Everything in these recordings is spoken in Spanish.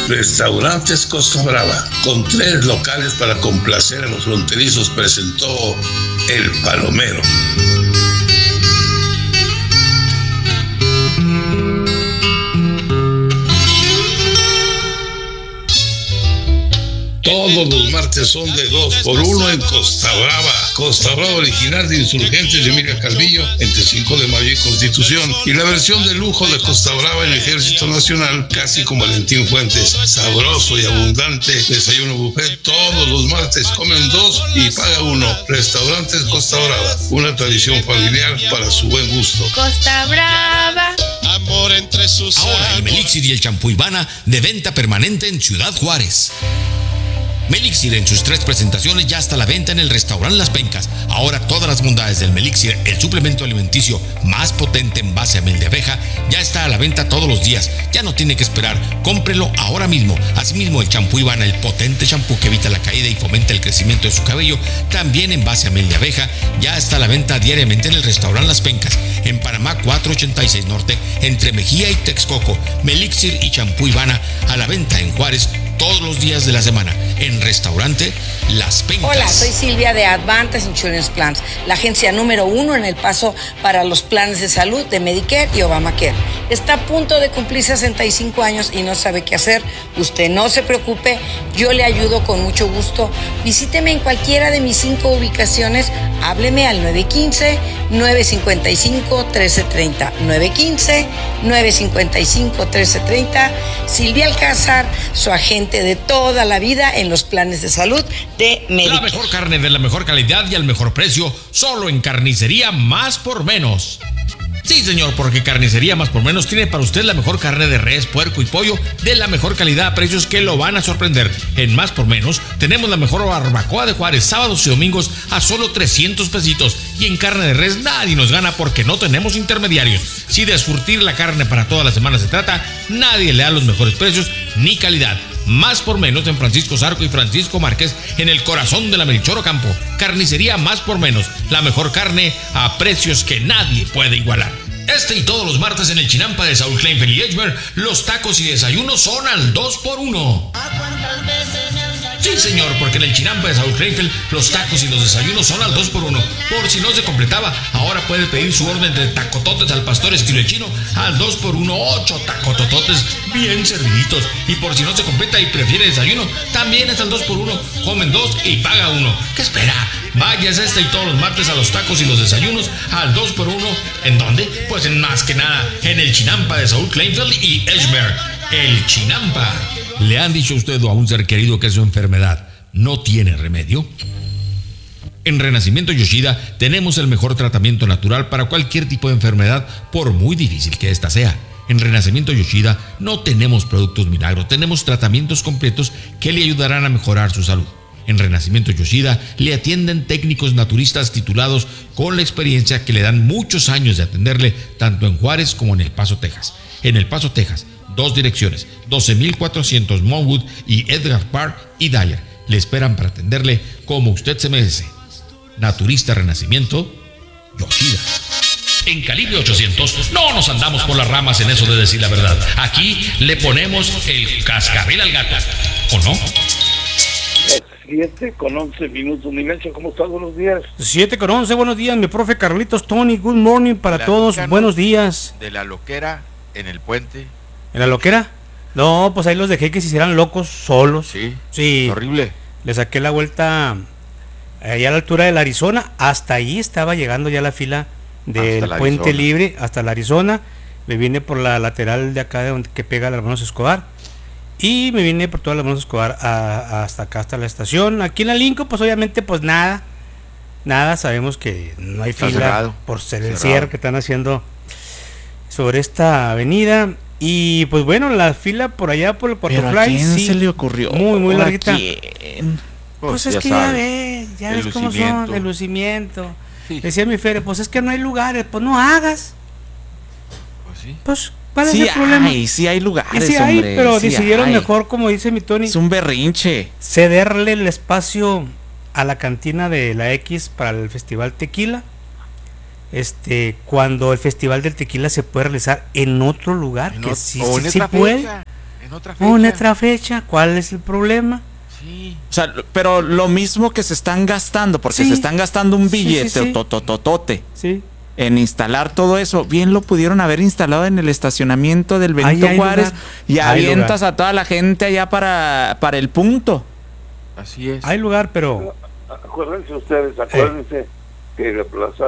Restaurantes Costa Brava, con 3 locales para complacer a los fronterizos, presentó El Palomero. Todos los martes son de 2x1 en Costa Brava. Costa Brava original de Insurgentes de Emilia Calvillo, entre 5 de mayo y Constitución. Y la versión de lujo de Costa Brava en Ejército Nacional, casi como Valentín Fuentes. Sabroso y abundante desayuno buffet todos los martes. Comen 2 y paga 1. Restaurantes Costa Brava, una tradición familiar para su buen gusto. Costa Brava. Amor entre sus Ahora el Melixir y el champú Ivana de venta permanente en Ciudad Juárez. Melixir en sus 3 presentaciones ya está a la venta en el restaurante Las Pencas. Ahora todas las bondades del Melixir, el suplemento alimenticio más potente en base a miel de abeja, ya está a la venta todos los días. Ya no tiene que esperar, cómprelo ahora mismo. Asimismo el champú Ivana, el potente champú que evita la caída y fomenta el crecimiento de su cabello, también en base a miel de abeja, ya está a la venta diariamente en el restaurante Las Pencas, en Panamá 486 Norte, entre Mejía y Texcoco. Melixir y champú Ivana a la venta en Juárez todos los días de la semana, en restaurante Las Pencas. Hola, soy Silvia de Advantage Insurance Plans, la agencia número 1 en El Paso para los planes de salud de Medicare y Obamacare. Está a punto de cumplir 65 años y no sabe qué hacer. Usted no se preocupe, yo le ayudo con mucho gusto. Visíteme en cualquiera de mis 5 ubicaciones. Hábleme al 915-955-1330. 915-955-1330. Silvia Alcázar, su agente de toda la vida en los planes de salud de Medicare. La mejor carne de la mejor calidad y al mejor precio, solo en Carnicería Más por Menos. Sí, señor, porque Carnicería Más por Menos tiene para usted la mejor carne de res, puerco y pollo de la mejor calidad a precios que lo van a sorprender. En Más por Menos tenemos la mejor barbacoa de Juárez, sábados y domingos a solo 300 pesitos. Y en carne de res nadie nos gana porque no tenemos intermediarios. Si de surtir la carne para toda la semana se trata, nadie le da los mejores precios ni calidad. Más por Menos en Francisco Zarco y Francisco Márquez, en el corazón de la Melchor Ocampo. Carnicería Más por Menos, la mejor carne a precios que nadie puede igualar. Este y todos los martes en el Chinampa de Saúl Kleinfeld y Edgemer, los tacos y desayunos son al 2x1. Sí, señor, porque en el Chinampa de Saúl Kleinfeld, los tacos y los desayunos son al 2x1. Por si no se completaba, ahora puede pedir su orden de tacototes al pastor estilo chino al 2x1, 8 tacotototes bien serviditos. Y por si no se completa y prefiere desayuno, también es al 2x1. Comen 2 y paga 1. ¿Qué espera? Váyase este y todos los martes a los tacos y los desayunos al 2x1. ¿En dónde? Pues en más que nada, en el Chinampa de Saúl Kleinfeld y Edgemer. El Chinampa. ¿Le han dicho a usted o a un ser querido que su enfermedad no tiene remedio? En Renacimiento Yoshida tenemos el mejor tratamiento natural para cualquier tipo de enfermedad, por muy difícil que ésta sea. En Renacimiento Yoshida no tenemos productos milagro, tenemos tratamientos completos que le ayudarán a mejorar su salud. En Renacimiento Yoshida le atienden técnicos naturistas titulados con la experiencia que le dan muchos años de atenderle tanto en Juárez como en El Paso, Texas. En El Paso, Texas, 2 direcciones, 12,400 Monwood y Edgar Park y Dyer. Le esperan para atenderle como usted se merece. Naturista Renacimiento Yoshida. En Calibre 800 no nos andamos por las ramas en eso de decir la verdad. Aquí le ponemos el cascabel al gato, ¿o no? 7:11, Dimension, ¿cómo estás? Buenos días. 7:11, buenos días, mi profe Carlitos Tony, good morning para todos, buenos días. De la loquera en el puente. ¿En la loquera? No, pues ahí los dejé que se hicieran locos solos. Sí. Horrible. Le saqué la vuelta allá a la altura del Arizona, hasta ahí estaba llegando ya la fila del puente libre hasta la Arizona. Me vine por la lateral de acá de donde que pega a la Hermanos Escobar. Y me vine por toda la Hermanos Escobar hasta acá, hasta la estación. Aquí en la Lincoln, pues obviamente, pues nada, sabemos que no hay fila cerrado, por ser el cierre que están haciendo sobre esta avenida. Y pues bueno, la fila por allá por el Puerto Fly. ¿A quién se le ocurrió? Muy larguita. Pues es que sabes, ya ves cómo son, el lucimiento. Sí. Decía mi Fere, pues es que no hay lugares, pues no hagas. Pues sí. Pues, ¿cuál es el problema? Sí hay lugares, sí hay, hombre, pero decidieron mejor, como dice mi Tony. Es un berrinche. Cederle el espacio a la cantina de la X para el Festival Tequila. Cuando el Festival del Tequila se puede realizar en otro lugar, que sí puede. En otra fecha. Una otra fecha, ¿cuál es el problema? Sí. O sea, pero lo mismo que se están gastando, porque Sí. se están gastando un billete Sí. totototote Sí. en instalar todo eso. Bien lo pudieron haber instalado en el estacionamiento del Benito Ahí hay Juárez lugar. y Hay avientas lugar. a toda la gente allá para el punto. Así es. Hay lugar, pero Acuérdense ustedes, que la plaza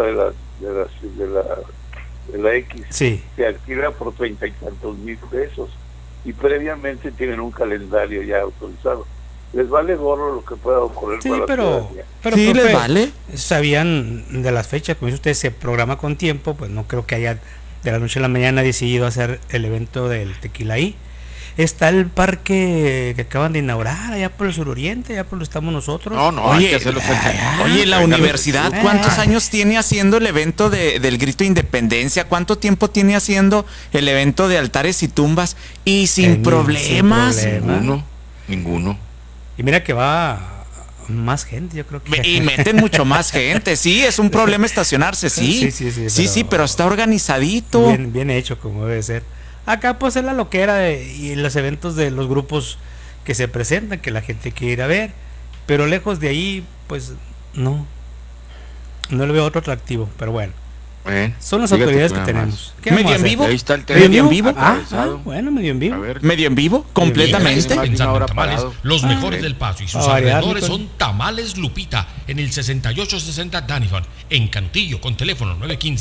de la X sí. se alquila por 30 y tantos mil pesos y previamente tienen un calendario ya autorizado. Les vale gorro lo que pueda ocurrir Sí, para la pero ciudadanía. Sí, profe, les vale. sabían de las fechas, como dice usted, se programa con tiempo, pues no creo que haya de la noche a la mañana decidido hacer el evento del tequila ahí. Está el parque que acaban de inaugurar allá por el suroriente, allá por donde estamos nosotros. No, hay Oye, que hacerlo frente. Oye, la Venga, universidad, ¿cuántos años tiene haciendo el evento del grito de independencia? ¿Cuánto tiempo tiene haciendo el evento de altares y tumbas? Y sin problemas. sin problema. Ninguno. Y mira que va más gente, yo creo que. Y meten mucho más gente. Sí, es un problema estacionarse, sí. Sí, pero está organizadito. Bien hecho, como debe ser. Acá pues es la loquera y los eventos de los grupos que se presentan, que la gente quiere ir a ver. Pero lejos de ahí, pues no le veo otro atractivo, pero bueno. Son las Fíjate autoridades tú que nada tenemos. más. ¿Qué vamos ¿Medio a en hacer? vivo? Ahí está el ¿Medio tren en vivo? atravesado. Bueno, medio en vivo. A ver. ¿Medio en vivo? ¿Completamente? Más de Pensando una hora en tamales, parado. los mejores del Paso y sus A variar, alrededores Nicole. son Tamales Lupita en el 6860 Danison, en Cantillo, con teléfono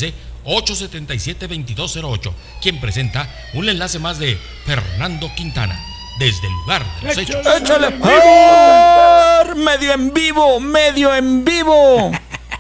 915-877-2208, quien presenta un enlace más de Fernando Quintana, desde el lugar de los hechos. ¡Échale por! ¡Medio en vivo! ¡Medio en vivo!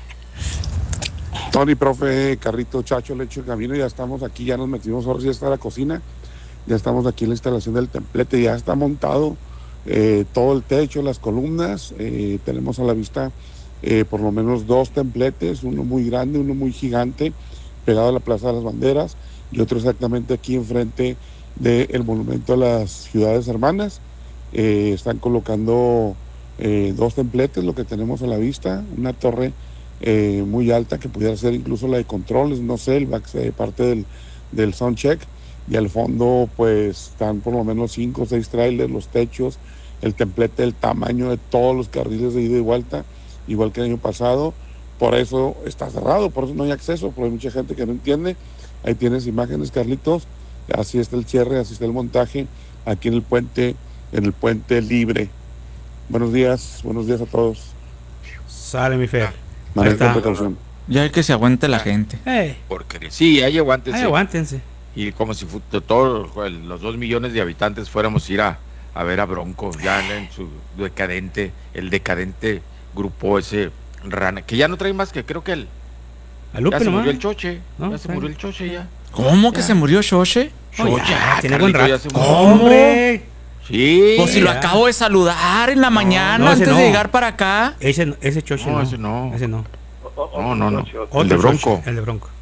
Tony, profe, Carrito, Chacho, Lecho, Camino, ya estamos aquí, ya nos metimos ahora sí hasta la cocina, ya estamos aquí en la instalación del templete, ya está montado todo el techo, las columnas, tenemos a la vista por lo menos 2 templetes, uno muy grande, uno muy gigante, pegado a la Plaza de las Banderas, y otro exactamente aquí enfrente del Monumento a las Ciudades Hermanas. Están colocando 2 templetes, lo que tenemos a la vista, una torre muy alta que pudiera ser incluso la de controles, no sé, parte del soundcheck, y al fondo pues están por lo menos 5 o 6 trailers, los techos, el templete, el tamaño de todos los carriles de ida y vuelta, igual que el año pasado. Por eso está cerrado, por eso no hay acceso, porque hay mucha gente que no entiende. Ahí tienes imágenes, Carlitos, así está el cierre, así está el montaje aquí en el puente libre. Buenos días a todos. Sale mi Fer. Manejen con está. precaución. Ya hay que se aguante la gente. Porque sí, ahí aguántense. Ay, aguántense. Y como si todos los 2 millones de habitantes fuéramos a ir a ver a Bronco, ya en su el decadente grupo ese Rana, que ya no trae más que creo que A Lupe ya se nomás. murió el Choche, No, ya se sí. murió el Choche ya. ¿Cómo que Ya. se murió Xoche? Oh, Choche, ya, tiene buen Carlito, rato. ya se murió. ¡Hombre! Sí. Pues si lo ya. acabo de saludar en la mañana no, ese antes no. de llegar para acá. Ese choche No, no. ese no. Ese no. No. Otro El de Bronco. choche, el de Bronco.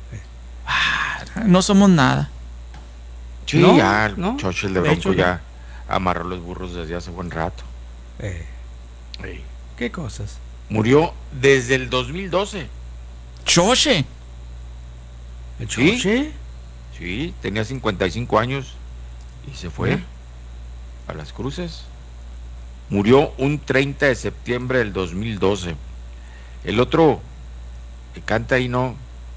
No somos nada. Sí, No, ya el no, Choche, el de de Bronco hecho, ya amarró los burros desde hace buen rato. Sí. ¿Qué cosas? Murió desde el 2012. Xoche. ¿El ¿Sí? choche? Sí, tenía 55 años y se fue Mira. a Las Cruces. Murió un 30 de septiembre del 2012. El otro que canta ahí no.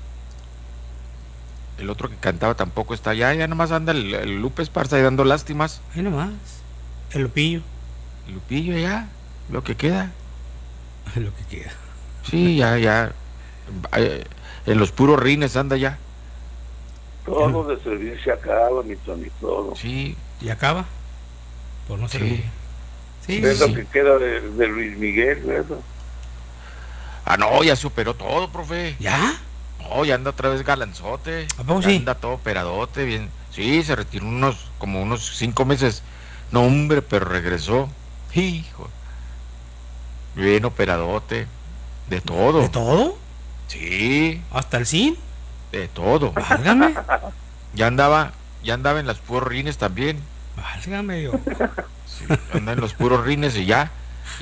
El otro que cantaba tampoco está allá. Ya nomás anda el Lupe Esparza ahí dando lástimas. Ahí nomás. El Lupillo. El Lupillo ya, lo que queda. Lo que queda. Sí, ya. En los puros rines anda ya. Todo de servir se acaba, mi Tony, todo. Sí. ¿Y acaba? Por no ser. Sí. Sí, Es sí. lo que queda de Luis Miguel, ¿verdad? Ah, no, ya se operó todo, profe. ¿Ya? No, ya anda otra vez galanzote. ¿A poco Ya sí? anda todo operadote, bien. Sí, se retiró como unos 5 meses. No, hombre, pero regresó. Hijo. Bien operadote. De todo. ¿De todo? Sí, ¿Hasta el cine? de todo. Válgame. Ya andaba en las puros rines también. Válgame yo. Sí, anda en los puros rines y ya.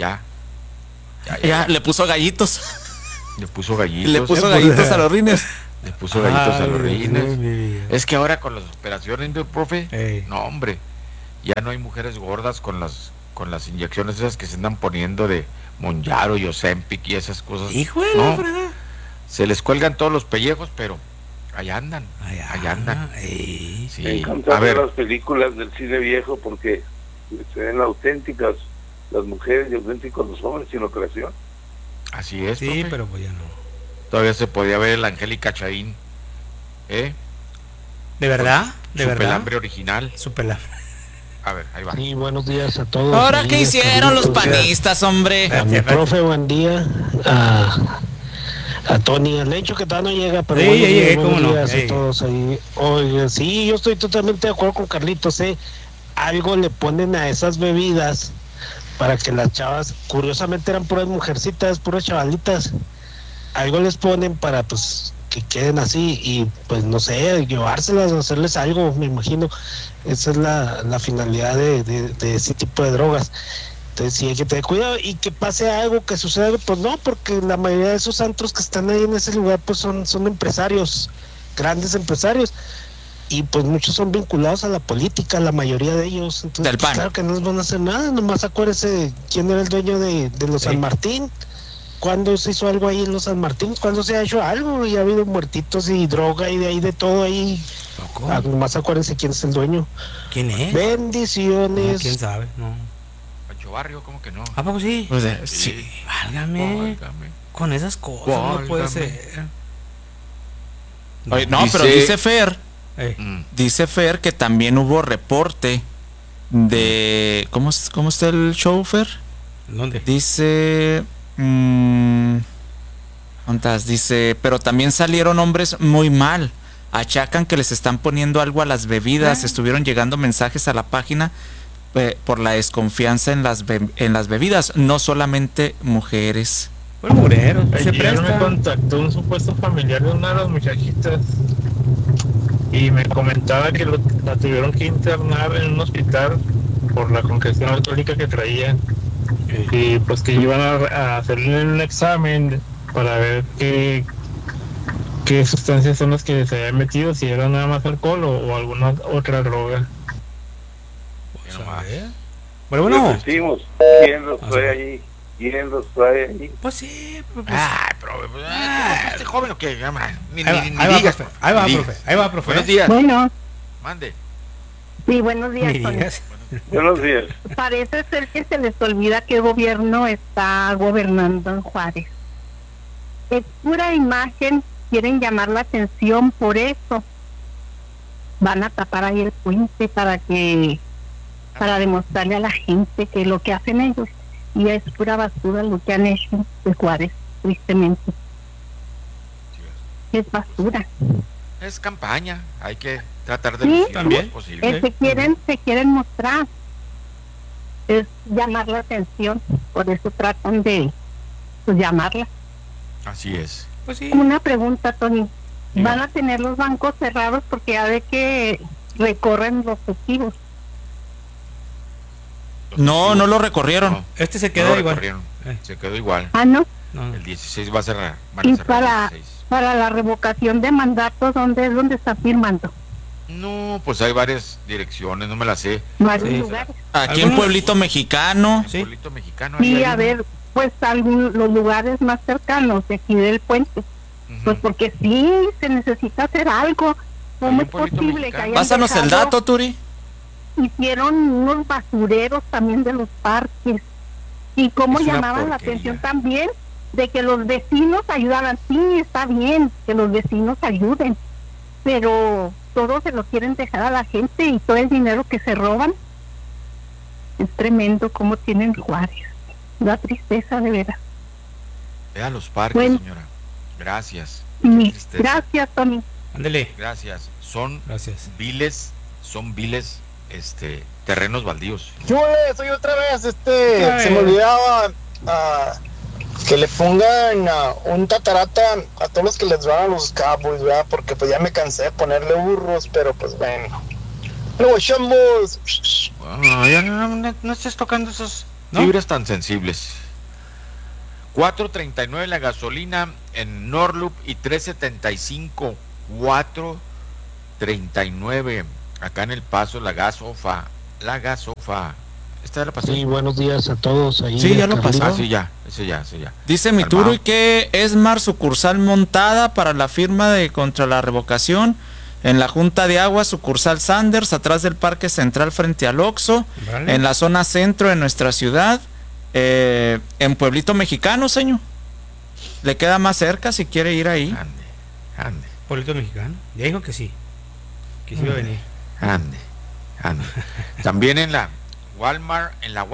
Ya, le puso gallitos. Le puso gallitos. Le puso gallitos a los rines. Le puso gallitos a los Ay, rines. mi vida. Es que ahora con las operaciones, profe, Ey. no, hombre, Ya no hay mujeres gordas con las inyecciones esas que se andan poniendo de Monjaro y Ozempic y esas cosas. Hijo de No, la fregada. se les cuelgan todos los pellejos, pero allá andan. Ey. Sí. Me encantan A ver, las películas del cine viejo porque se ven auténticas las mujeres y auténticos los hombres sin operación. así es, Sí, profe. pero pues ya no. Todavía se podía ver el Angélica Chaín, ¿De verdad? ¿De su verdad? pelambre original. Su pelambre. A ver, ahí va. Sí, buenos días a todos. ¿Ahora qué Buenos días, hicieron los Carlitos. panistas, hombre? A mi profe, buen día. A Tony, al hecho que todavía no llega, pero Sí, buenos ya llegué, días, cómo buenos no, días ya a llegué. todos ahí. Oye, sí, yo estoy totalmente de acuerdo con Carlitos, algo le ponen a esas bebidas para que las chavas, curiosamente eran puras mujercitas, puras chavalitas, algo les ponen para pues que queden así y pues no sé, llevárselas, hacerles algo, me imagino. Esa es la finalidad de ese tipo de drogas. Entonces sí hay que tener cuidado y que pase algo, que suceda algo, pues no, porque la mayoría de esos antros que están ahí en ese lugar pues son empresarios, grandes empresarios, y pues muchos son vinculados a la política, la mayoría de ellos. Entonces Del pues, PAN. claro que no les van a hacer nada, nomás acuérdese quién era el dueño de los San Martín. ¿Cuándo se hizo algo ahí en los San Martín? ¿Cuándo se ha hecho algo? Y ha habido muertitos y droga y de ahí de todo ahí. Nomás acuérdense quién es el dueño. ¿Quién es? Bendiciones. No, ¿quién sabe? No. Pancho Barrio, ¿cómo que no? ¿A poco sí? Pues, sí. Válgame. Con esas cosas no puede Válgame. ser. Oye, no, Dice- pero Ey. dice Fer que también hubo reporte de... ¿Cómo está el show, Fer? ¿Dónde? Dice... ¿cuántas? Dice, pero también salieron hombres muy mal. Achacan que les están poniendo algo a las bebidas. Estuvieron llegando mensajes a la página por la desconfianza en las bebidas. No solamente mujeres. Bueno, murero, se Ayer me presta. contactó un supuesto familiar de una de las muchachitas y me comentaba que la tuvieron que internar en un hospital por la congestión alcohólica que traía y pues que iban a hacerle un examen para ver qué sustancias son las que se habían metido, si era nada más alcohol o alguna otra droga. Bueno. Decimos, ¿quién los trae ahí? ¿Quién los trae ahí? Pues sí, pues, Ay, profe, pues, ¿este joven o qué? Ni ahí va, digas, profe. Ahí va, profe. Ahí va, profe. Buenos días. Bueno, Mande. sí, buenos días, Ni Tony. digas. Buenos días. Parece ser que se les olvida qué gobierno está gobernando en Juárez. Es pura imagen, quieren llamar la atención, por eso van a tapar ahí el puente para demostrarle a la gente que lo que hacen ellos, y es pura basura lo que han hecho de Juárez, tristemente. Es basura. Es campaña, hay que tratar de Sí, lucir lo también. más posible. Se quieren mostrar, es llamar la atención, por eso tratan de llamarla. Así es. Pues sí. Una pregunta, Tony. Diga. ¿Van a tener los bancos cerrados porque ya ve que recorren los festivos? No lo recorrieron. No, Este se no queda lo igual. recorrieron. Eh. Se quedó igual. Ah, no. No. El 16 va a cerrar. Van a Y cerrar el 16. para la revocación de mandatos, ¿dónde está firmando? No, pues hay varias direcciones, no me las sé. Varios Sí. lugares. Aquí en Algunos- Pueblito Mexicano. Sí. Pueblito Mexicano. ahí Sí, hay a uno. ver, pues los lugares más cercanos de aquí del puente. Ujú. Pues porque sí, se necesita hacer algo. ¿Cómo Hay es un pueblito posible que mexicano. hayan Pásanos el dejado- dato, Turi. hicieron unos basureros también de los parques? ¿Y cómo Es una llamaban la porquería. atención también de que los vecinos ayudaran? Sí, está bien que los vecinos ayuden, pero todo se lo quieren dejar a la gente y todo el dinero que se roban. Es tremendo cómo tienen Juárez. Da tristeza, de veras. Vea los parques, Bueno. señora. Gracias. Y Qué tristeza. gracias, Tony. Ándele. Gracias. Son Gracias. viles, terrenos baldíos. Soy otra vez, Ay. se me olvidaba que le pongan un tatarata a todos los que les van a los Cowboys, ¿verdad? Porque pues ya me cansé de ponerle burros, pero pues bueno. Luego echamos. Ya no estés tocando esas ¿No? fibras tan sensibles. 4.39 la gasolina en Norloop y 3.75. 4.39 acá en El Paso la gasofa. la gasofa. ¿Esta la pasó? Sí, buenos días a todos. Ahí Sí, ya lo pasó. Ah, sí, ya. Dice mi Turi que Esmar, sucursal montada para la firma contra la revocación en la Junta de Agua, sucursal Sanders, atrás del Parque Central frente al Oxxo, Vale. en la zona centro de nuestra ciudad, en Pueblito Mexicano, señor. Le queda más cerca si quiere ir ahí. Ande. Pueblito Mexicano. Ya dijo que sí. Que sí iba a venir. Ande. También en la Walmart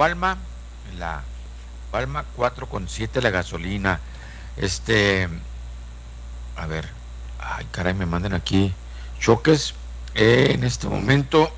4,7 la gasolina. A ver, ay caray, me mandan aquí choques en este momento.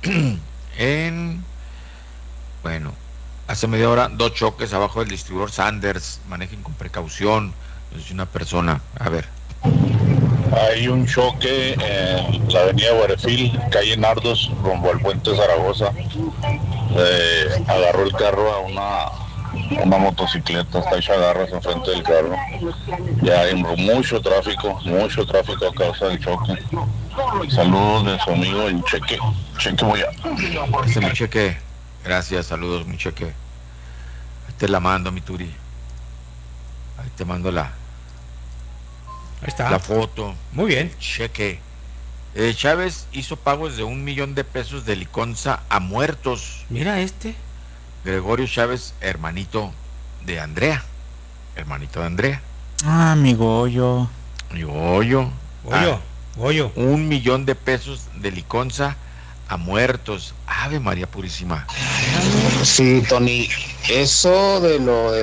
Bueno, hace media hora 2 choques abajo del distribuidor Sanders. Manejen con precaución. Es una persona, a ver. Hay un choque en la avenida Guarefil, calle Nardos, rumbo al puente Zaragoza. Agarró el carro a una motocicleta, está hecha garras enfrente del carro. Ya hay mucho tráfico a causa del choque. Saludos de su amigo el Cheque Boya. Ese mi Cheque, gracias, saludos mi Cheque. Ahí te la mando, mi Turi. Ahí te mando la foto. Muy bien. Cheque. Chávez hizo pagos de $1 millón de pesos de liconza a muertos. Mira Gregorio Chávez, hermanito de Andrea. Ah, mi Goyo. Goyo. $1 millón de pesos de liconza a muertos. Ave María Purísima. Sí, Tony, eso de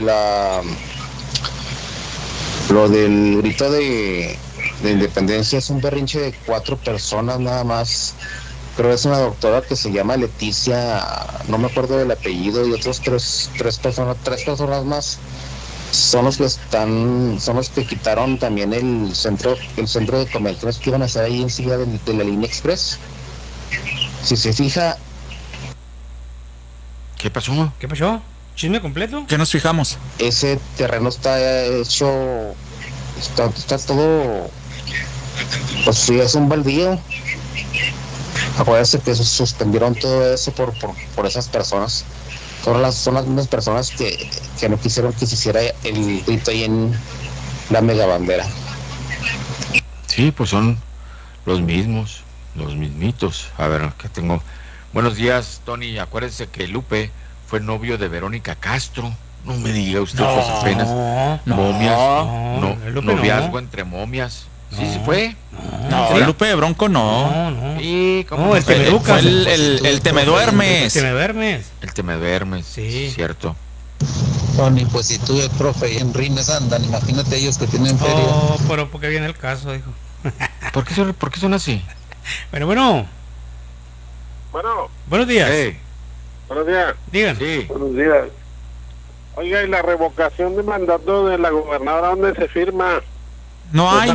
lo del grito de independencia es un berrinche de 4 personas nada más. Creo que es una doctora que se llama Leticia, no me acuerdo del apellido, y otros tres personas más son los que quitaron también el centro de convenciones que iban a hacer ahí enseguida de la línea express. Si se fija. ¿Qué pasó? ¿Chisme completo? ¿Qué nos fijamos? Ese terreno está hecho, está todo, pues sí, es un baldío. Acuérdense que suspendieron todo eso por esas personas. Son las mismas personas que no quisieron que se hiciera el grito ahí en la mega bandera. Sí, pues son los mismitos. A ver, acá tengo. Buenos días, Tony. Acuérdense que Lupe fue novio de Verónica Castro. No me diga usted, pues apenas. Momias. Noviazgo entre momias. Sí fue. No, Lupe de Bronco no. Sí, ¿cómo? El Temeducas. El Temeduermes. El Temeduermes, sí. Cierto. Tony, pues si tú y el profe y en Rines andan, imagínate ellos que tienen feria. Oh, pero porque viene el caso, dijo. ¿Por qué son así? Bueno. Buenos días. Hey. Buenos días. Digan. Sí. Buenos días. Oiga, ¿y la revocación de mandato de la gobernadora dónde se firma? No hay.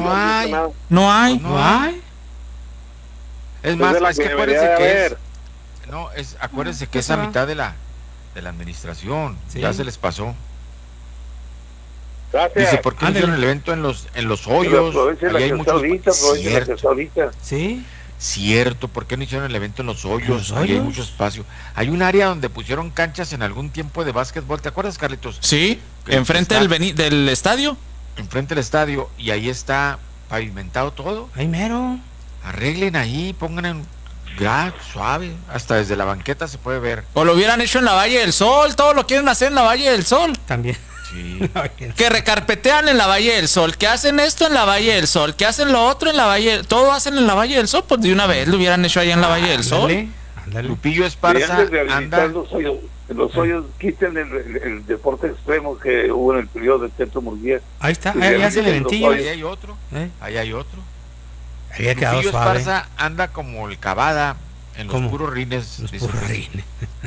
Es más, es que acuérdense que es a mitad de la administración. Sí. Ya se les pasó. Gracias. Dice, ¿por qué no hicieron el evento en los hoyos? Ahí hay muchos. Sí. Cierto, ¿por qué no hicieron el evento en los hoyos? Ahí hay mucho espacio. Hay un área donde pusieron canchas en algún tiempo de básquetbol. ¿Te acuerdas, Carlitos? Sí, enfrente del estadio. Enfrente del estadio, y ahí está pavimentado todo. Ahí mero. Arreglen ahí, pongan en suave, hasta desde la banqueta se puede ver. O lo hubieran hecho en la Valle del Sol, todo lo quieren hacer en la Valle del Sol. También. Sí. Que recarpetean en la Valle del Sol, que hacen esto en la Valle del Sol, que hacen lo otro en la Valle, todo hacen en la Valle del Sol, pues de una vez lo hubieran hecho ahí en la Valle del Sol. Ándale. Lupillo Esparza anda. Los hoyos, quiten el deporte extremo que hubo en el periodo del Centro Murguía. Ahí está, ahí hace el eventillo. Ahí hay otro. Ahí hay otro. Había quedado Lupillo suave. Esparza anda como el Cavada en los puros rines. Los puros rines.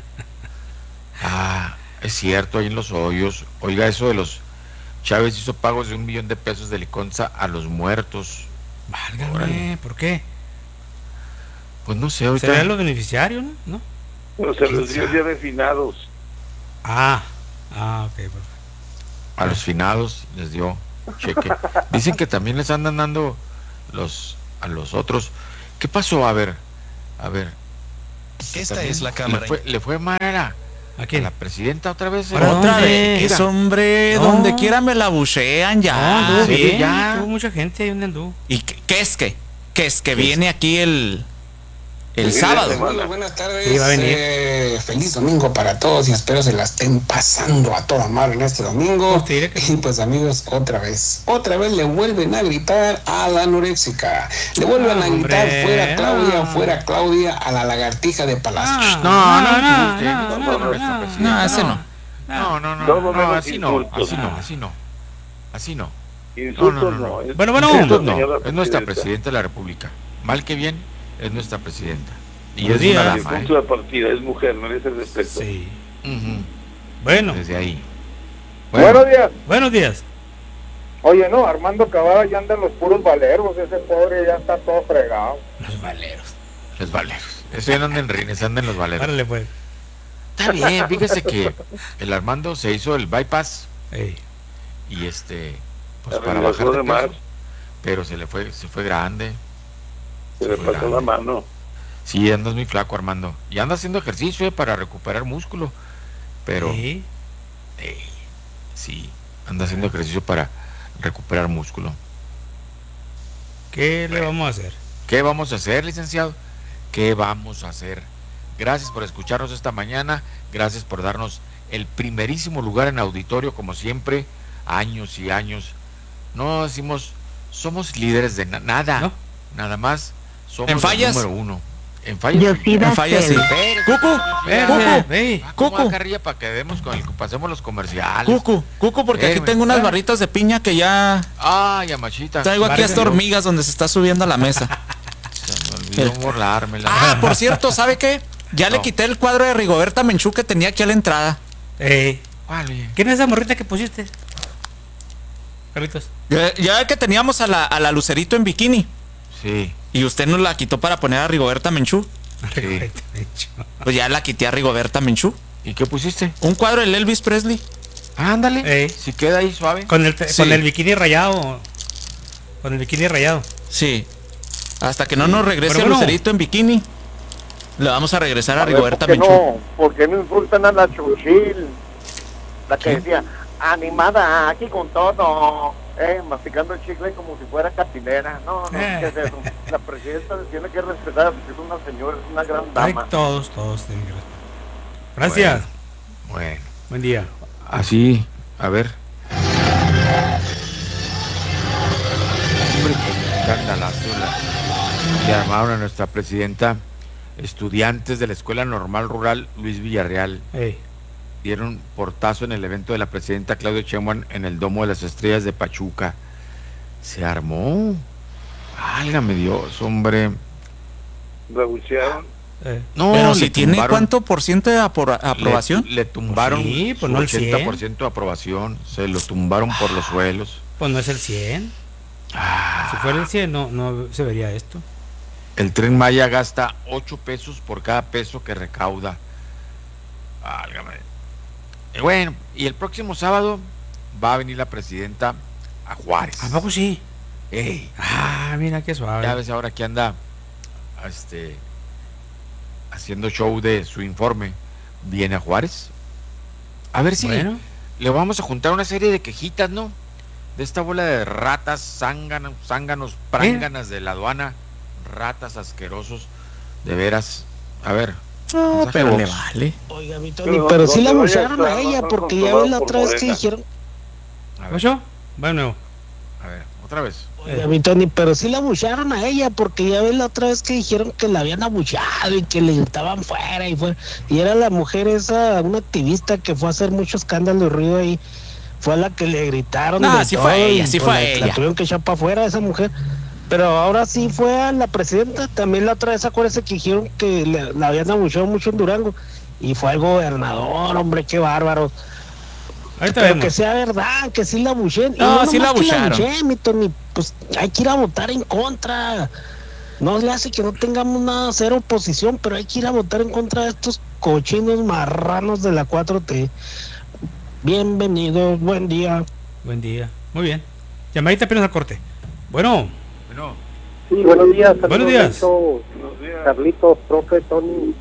Es cierto, ahí en los hoyos. Oiga, eso de los Chávez hizo pagos de $1 millón de pesos de liconza a los muertos. Válgame, ¿por qué? Pues no sé, ahorita. ¿Serán los beneficiarios, no? Pero se los dio ya de finados. Ok, perfecto. A los finados les dio cheque. Dicen que también les andan dando a los otros. ¿Qué pasó? A ver. Esta es la cámara. Le fue mal a la presidenta otra vez. Otra vez, hombre, donde quiera me la buchean ya. Sí, ya. Tuvo mucha gente ahí donde anduvo. ¿Y qué es que? ¿Qué es que viene aquí el sábado? Hola, buenas tardes. Sí, va a venir. Feliz domingo para todos y espero se la estén pasando a toda madre en este domingo. Y pues amigos, otra vez le vuelven a gritar a la anoréxica. Le vuelven a gritar fuera Claudia a la lagartija de Palacio. No, ese no. No, así no. Insultos no. Bueno, es nuestra presidenta de la República. Mal que bien, es nuestra presidenta. Y es una dama, punto de partida, es mujer, merece el respeto. Sí. Bueno. Desde ahí. Buenos días. Buenos días. Oye, no, Armando Cavada ya anda en los puros valeros, ese pobre ya está todo fregado. Los valeros. Eso ya no anda en rines, anda en los valeros. Árale, pues. Está bien, fíjese que el Armando se hizo el bypass. Y pues para bajar de peso, pero se fue grande. Se le pasó la mano. Sí, andas muy flaco, Armando. Y anda haciendo ejercicio para recuperar músculo. Pero sí, anda haciendo ejercicio para recuperar músculo. ¿Qué le vamos a hacer? ¿Qué vamos a hacer, licenciado? ¿Qué vamos a hacer? Gracias por escucharnos esta mañana. Gracias por darnos el primerísimo lugar en auditorio, como siempre. Años y años. No decimos, somos líderes de nada. ¿No? Nada más. Somos ¿En fallas? el número 1. En fallas sí. En fallas sí. Cucu. Carrilla para que pasemos los comerciales. Cucu, porque aquí tengo unas barritas de piña que ya. Ya machita. Traigo aquí hasta hormigas donde se está subiendo a la mesa. Se me olvidó borrármela. Por cierto, ¿sabe qué? Ya le quité el cuadro de Rigoberta Menchú que tenía aquí a la entrada. ¿Quién es esa morrita que pusiste? Carlitos. Ya que teníamos a la Lucerito en bikini. Sí. Y usted nos la quitó para poner a Rigoberta Menchú. Sí. Pues ya la quité a Rigoberta Menchú. ¿Y qué pusiste? Un cuadro del Elvis Presley. Ándale. Si queda ahí suave. Con el bikini rayado. Con el bikini rayado. Sí. Hasta que no nos regrese Lucerito en bikini, le vamos a regresar a Rigoberta Menchú. ¿Por qué no insultan a la Chuchil? La que decía, animada, aquí con todo. Masticando el chicle como si fuera catinera. No, ¿qué es eso? La presidenta tiene que respetar porque es una señora, es una gran dama. Todos tienen que respetar. Gracias. Bueno. Buen día. Así, a ver. Hombre, escandalazo que armaron a nuestra presidenta. Estudiantes de la Escuela Normal Rural Luis Villarreal dieron portazo en el evento de la presidenta Claudia Sheinbaum en el Domo de las Estrellas de Pachuca. Se armó. Válgame Dios, hombre. ¿Rebucearon? No, pero si tiene ¿cuánto por ciento de aprobación? Le tumbaron pues no el 80% de aprobación. Se lo tumbaron por los suelos. Pues no es el 100. Si fuera el 100 no se vería esto. El Tren Maya gasta 8 pesos por cada peso que recauda. Válgame. Bueno, y el próximo sábado va a venir la presidenta a Juárez. ¿A poco sí? Mira qué suave. Ya ves ahora que anda haciendo show de su informe. Viene a Juárez. A ver si le vamos a juntar una serie de quejitas, ¿no? De esta bola de ratas, zánganos, pránganas de la aduana. Ratas asquerosos. De veras. A ver. No, pero le vale. Oiga, mi Tony, pero sí la abusaron a ella, porque ya ves la otra vez que dijeron. ¿Yo? Bueno. A ver, otra vez. Oiga, mi Tony, pero sí la abusaron a ella, porque ya ves la otra vez que dijeron que la habían abuchado y que le gritaban fuera y fuera. Y era la mujer esa, una activista que fue a hacer mucho escándalo y ruido ahí. Fue a la que le gritaron. Sí fue ella, La tuvieron que echar para afuera esa mujer. Pero ahora sí fue a la presidenta. También la otra vez, acuérdense que dijeron que la habían abucheado mucho en Durango. Y fue al gobernador, hombre, qué bárbaro. Pero que sea verdad, que sí la abuchen. No, sí la abucharon. Mi Tony, pues hay que ir a votar en contra. No le hace que no tengamos nada, cero oposición, pero hay que ir a votar en contra de estos cochinos marranos de la 4T. Bienvenidos, buen día. Buen día, muy bien. Llamadita apenas al corte. Bueno. Sí, buenos días. Buenos días. Carlitos, profe, Tony.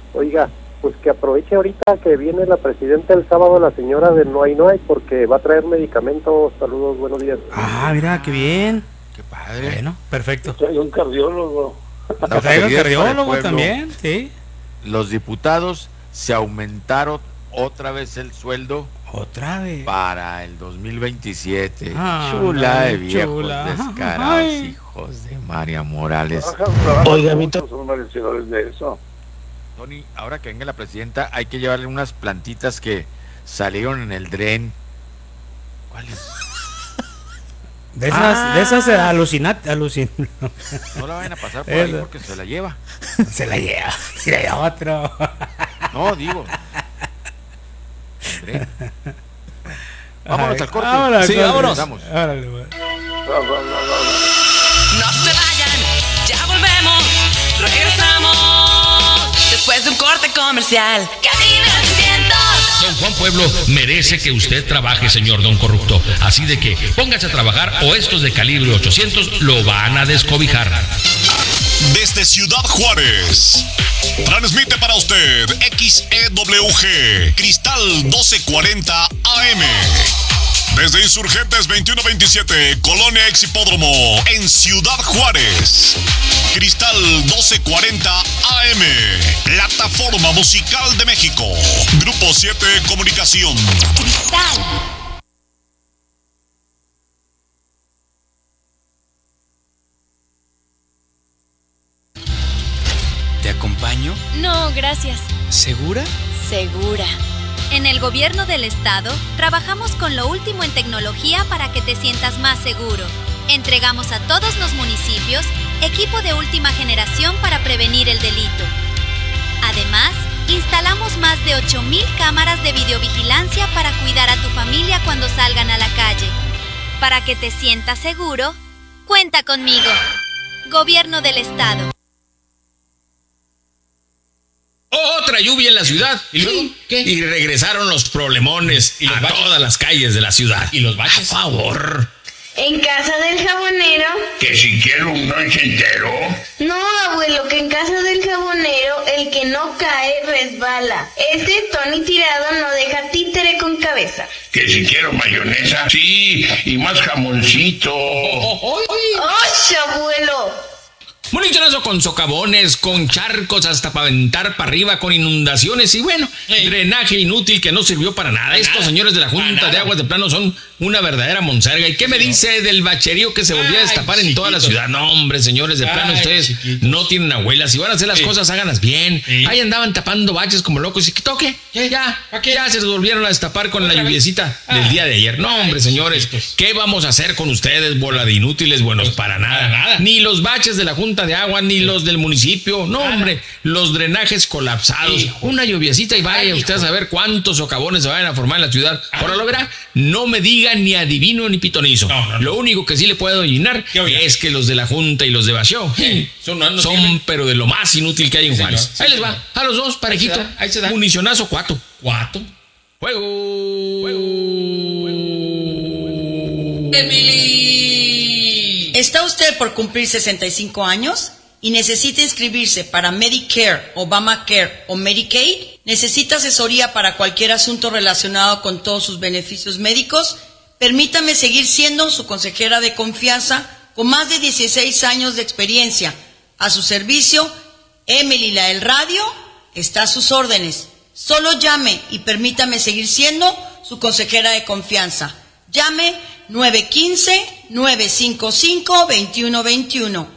Oiga, pues que aproveche ahorita que viene la presidenta el sábado, la señora de No hay, porque va a traer medicamentos. Saludos, buenos días. Ah, mira, qué bien. Qué padre. Bueno, perfecto. Trae un cardiólogo. Que traiga el cardiólogo también, sí. Los diputados se aumentaron otra vez el sueldo. Otra vez. Para el 2027. Ah, chula de viejos chula. descarados, Ay. hijos de María Morales. Oiga, son merecedores de eso. Tony, ahora que venga la presidenta, hay que llevarle unas plantitas que salieron en el dren. ¿Cuáles? De esas alucinantes. No la vayan a pasar por ahí porque se la lleva. Se la lleva otro. No, digo. Vámonos al corte. Vámonos, sí, vámonos. Órale, no se vayan, ya volvemos. Regresamos después de un corte comercial. Cabina 800. Don Juan Pueblo merece que usted trabaje, señor Don Corrupto. Así de que póngase a trabajar o estos de calibre 800 lo van a descobijar. Desde Ciudad Juárez, transmite para usted XEWG Cristal 1240 AM. Desde Insurgentes 2127, Colonia Ex Hipódromo, en Ciudad Juárez. Cristal 1240 AM, Plataforma Musical de México. Grupo 7 Comunicación. Cristal. ¿Te acompaño? No, gracias. ¿Segura? Segura. En el gobierno del estado, trabajamos con lo último en tecnología para que te sientas más seguro. Entregamos a todos los municipios equipo de última generación para prevenir el delito. Además, instalamos más de 8,000 cámaras de videovigilancia para cuidar a tu familia cuando salgan a la calle. Para que te sientas seguro, cuenta conmigo. Gobierno del estado. Otra lluvia en la ciudad. ¿Y luego qué? Y regresaron los problemones a todas las calles de la ciudad. ¿Y los baches? A favor. ¿En casa del jabonero? Que si quiero un noche entero. No, abuelo, que en casa del jabonero el que no cae resbala. Este Tony tirado no deja títere con cabeza. Que si quiero mayonesa. Sí, y más jamoncito. ¡Oh, abuelo! Monitorazo con socavones, con charcos hasta para aventar para arriba, con inundaciones y bueno, drenaje inútil que no sirvió para nada. Estos señores de la Junta de Aguas de Plano son una verdadera monserga. ¿Y qué me dice del bacherío que se volvió a destapar en toda la ciudad? No, hombre, señores de Plano, ustedes no tienen abuelas. Si van a hacer las cosas, háganlas bien. Ahí andaban tapando baches como locos. ¿Y qué toque? Ya se volvieron a destapar con la lluviecita del día de ayer. No, hombre, señores, ¿qué vamos a hacer con ustedes, bola de inútiles buenos para nada? Ni los baches de la Junta de Agua, ni los del municipio. No, hombre, los drenajes colapsados. Una lluviecita y vaya usted a saber cuántos socavones se vayan a formar en la ciudad. Ahora lo verá, no me diga ni adivino ni pitonizo. No. Lo único que sí le puedo adivinar es que los de la Junta y los de Baseo son pero de lo más inútil que hay en Juárez. Ahí les va, a los dos, parejito. Ahí se da. Municionazo, cuato. Juego. Emily. ¿Está usted por cumplir 65 años y necesita inscribirse para Medicare, Obamacare o Medicaid? ¿Necesita asesoría para cualquier asunto relacionado con todos sus beneficios médicos? Permítame seguir siendo su consejera de confianza con más de 16 años de experiencia. A su servicio, Emily la del radio está a sus órdenes. Solo llame y permítame seguir siendo su consejera de confianza. Llame 915-955-2121.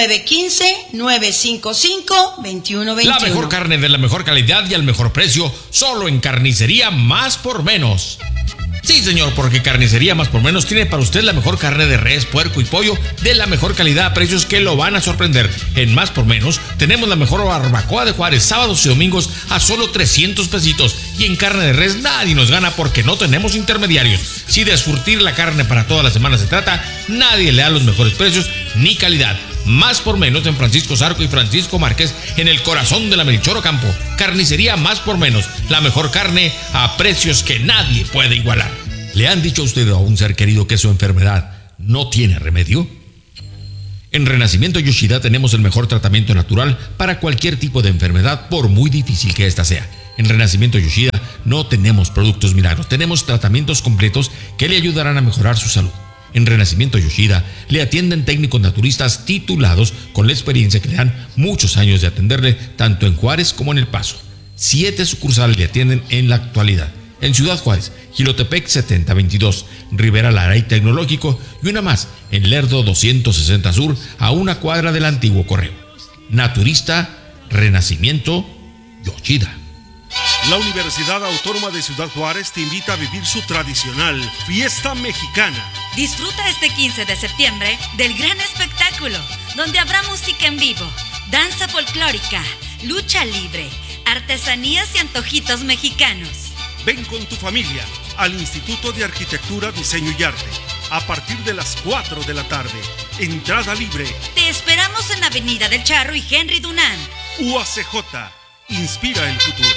915-955-2121. La mejor carne de la mejor calidad y al mejor precio, solo en Carnicería Más por Menos. Sí, señor, porque Carnicería Más por Menos tiene para usted la mejor carne de res, puerco y pollo de la mejor calidad a precios que lo van a sorprender. En Más por Menos tenemos la mejor barbacoa de Juárez, sábados y domingos a solo 300 pesitos. Y en carne de res nadie nos gana porque no tenemos intermediarios. Si de surtir la carne para toda la semana se trata, nadie le da los mejores precios ni calidad. Más por Menos en Francisco Zarco y Francisco Márquez, en el corazón de la Melchor Ocampo. Carnicería Más por Menos, la mejor carne a precios que nadie puede igualar. ¿Le han dicho a usted a un ser querido que su enfermedad no tiene remedio? En Renacimiento Yoshida tenemos el mejor tratamiento natural para cualquier tipo de enfermedad, por muy difícil que ésta sea. En Renacimiento Yoshida no tenemos productos milagros, tenemos tratamientos completos que le ayudarán a mejorar su salud. En Renacimiento Yoshida le atienden técnicos naturistas titulados con la experiencia que le dan muchos años de atenderle tanto en Juárez como en El Paso. 7 sucursales le atienden en la actualidad. En Ciudad Juárez, Jilotepec 7022, Rivera Lara y Tecnológico, y una más en Lerdo 260 Sur, a una cuadra del antiguo correo. Naturista Renacimiento Yoshida. La Universidad Autónoma de Ciudad Juárez te invita a vivir su tradicional Fiesta Mexicana. Disfruta este 15 de septiembre del gran espectáculo, donde habrá música en vivo, danza folclórica, lucha libre, artesanías y antojitos mexicanos. Ven con tu familia al Instituto de Arquitectura, Diseño y Arte a partir de las 4 de la tarde. Entrada libre. Te esperamos en Avenida del Charro y Henry Dunant. UACJ, inspira el futuro.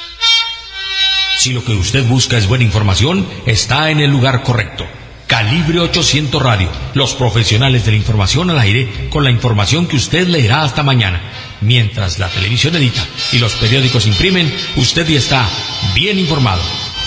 Si lo que usted busca es buena información, está en el lugar correcto. Calibre 800 Radio, los profesionales de la información al aire, con la información que usted leerá hasta mañana. Mientras la televisión edita y los periódicos imprimen, usted ya está bien informado.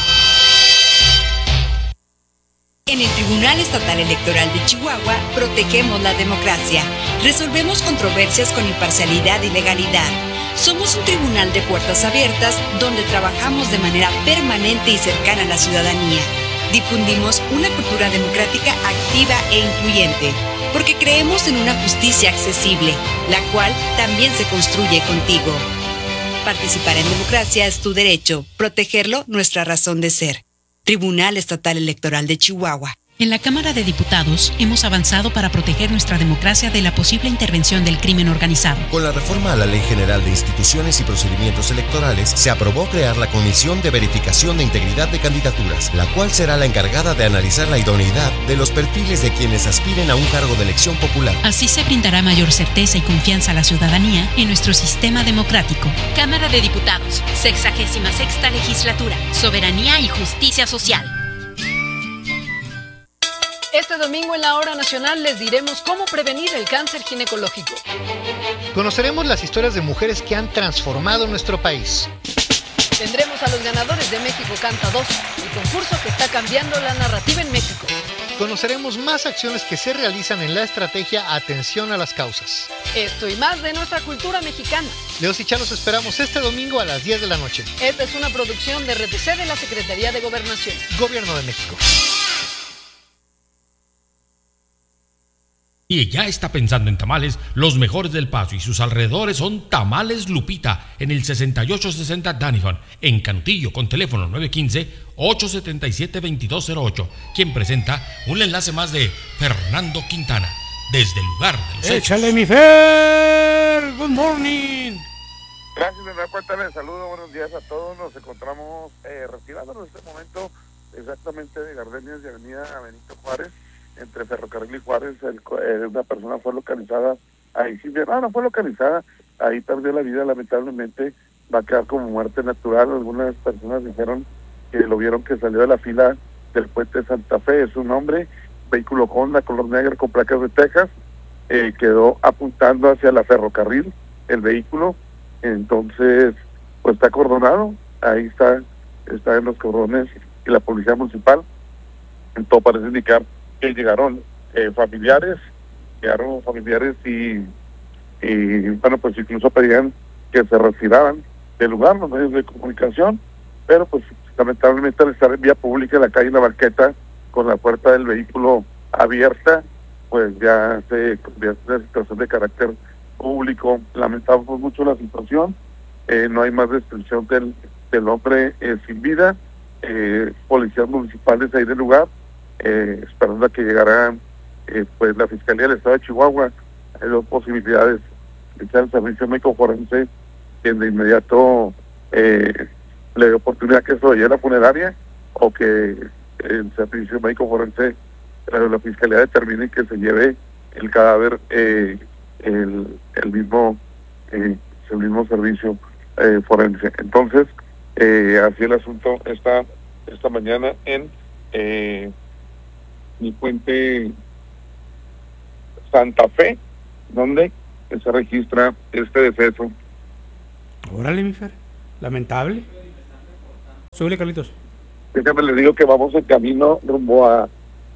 En el Tribunal Estatal Electoral de Chihuahua protegemos la democracia, resolvemos controversias con imparcialidad y legalidad. Somos un tribunal de puertas abiertas donde trabajamos de manera permanente y cercana a la ciudadanía. Difundimos una cultura democrática activa e incluyente, porque creemos en una justicia accesible, la cual también se construye contigo. Participar en democracia es tu derecho, protegerlo nuestra razón de ser. Tribunal Estatal Electoral de Chihuahua. En la Cámara de Diputados hemos avanzado para proteger nuestra democracia de la posible intervención del crimen organizado. Con la reforma a la Ley General de Instituciones y Procedimientos Electorales, se aprobó crear la Comisión de Verificación de Integridad de Candidaturas, la cual será la encargada de analizar la idoneidad de los perfiles de quienes aspiren a un cargo de elección popular. Así se brindará mayor certeza y confianza a la ciudadanía en nuestro sistema democrático. Cámara de Diputados, 66ª Legislatura, Soberanía y Justicia Social. Este domingo en la Hora Nacional les diremos cómo prevenir el cáncer ginecológico. Conoceremos las historias de mujeres que han transformado nuestro país. Tendremos a los ganadores de México Canta 2, el concurso que está cambiando la narrativa en México. Conoceremos más acciones que se realizan en la estrategia Atención a las Causas. Esto y más de nuestra cultura mexicana. Leos y Chá los esperamos este domingo a las 10 de la noche. Esta es una producción de RTC de la Secretaría de Gobernación. Gobierno de México. Y ya está pensando en tamales, los mejores del Paso y sus alrededores son Tamales Lupita, en el 6860 Danifon, en Canutillo, con teléfono 915-877-2208, quien presenta un enlace más de Fernando Quintana, desde el lugar de los hechos. ¡Échale, mi Fer! ¡Good morning! Gracias, de nueva cuenta, les saludo, buenos días a todos. Nos encontramos retirándonos en este momento exactamente de Gardenias y Avenida Benito Juárez, entre Ferrocarril y Juárez. Una persona fue localizada ahí, no fue localizada, ahí perdió la vida, lamentablemente va a quedar como muerte natural. Algunas personas dijeron que lo vieron que salió de la fila del puente de Santa Fe. Es un hombre, vehículo Honda color negro con placas de Texas, quedó apuntando hacia la Ferrocarril el vehículo, entonces pues está acordonado, ahí está en los cordones y la policía municipal. Todo parece indicar que llegaron familiares y bueno, pues incluso pedían que se retiraran del lugar los medios de comunicación, pero pues lamentablemente al estar en vía pública en la calle La Barqueta con la puerta del vehículo abierta, pues ya se convierte en una situación de carácter público. Lamentamos mucho la situación, no hay más descripción del hombre sin vida. Policías municipales ahí del lugar, esperando a que llegara pues la Fiscalía del Estado de Chihuahua. Hay dos posibilidades: echar el servicio médico forense, quien de inmediato le dio oportunidad que se vaya a la funeraria, o que el servicio médico forense, la Fiscalía determine que se lleve el cadáver el mismo servicio forense. Entonces así el asunto está esta mañana en el puente Santa Fe, donde se registra este deceso. Órale, mi Fer. Lamentable. Súbele, Carlitos. Déjame le digo que vamos en camino rumbo a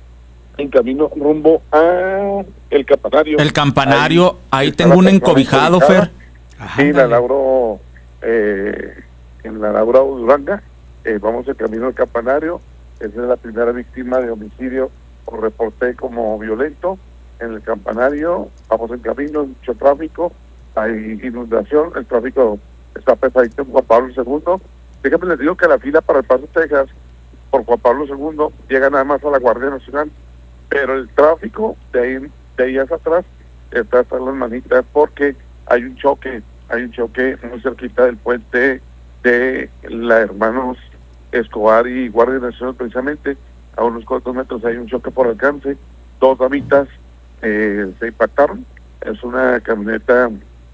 el campanario. El campanario, ahí tengo un encobijado, Fer. Sí, la Lauro, en la Laura Duranga, vamos en camino al campanario. Esa es la primera víctima de homicidio por reporte como violento. En el campanario, vamos en camino, mucho tráfico, hay inundación, el tráfico está pesadito en Juan Pablo II. Déjame les digo que la fila para el Paso, Texas, por Juan Pablo II, llega nada más a la Guardia Nacional, pero el tráfico de ahí hacia atrás está hasta las manitas, porque hay un choque muy cerquita del puente de la Hermanos Escobar y Guardia Nacional, precisamente, a unos cuantos metros hay un choque por alcance, 2 damitas se impactaron. Es una camioneta